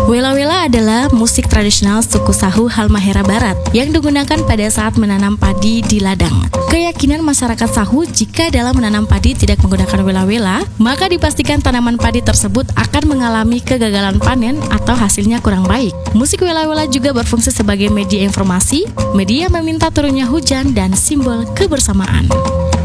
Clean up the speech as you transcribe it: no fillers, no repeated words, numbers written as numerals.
Wela-wela adalah musik tradisional suku Sahu Halmahera Barat yang digunakan pada saat menanam padi di ladang. Keyakinan masyarakat Sahu jika dalam menanam padi tidak menggunakan wela-wela, maka dipastikan tanaman padi tersebut akan mengalami kegagalan panen atau hasilnya kurang baik. Musik wela-wela juga berfungsi sebagai media informasi, media meminta turunnya hujan, dan simbol kebersamaan.